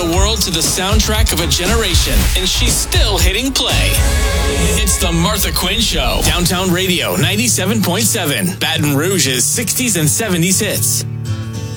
the world to the soundtrack of a generation, and she's still hitting play. It's the Martha Quinn Show. Downtown Radio 97.7. Baton Rouge's 60s and 70s hits.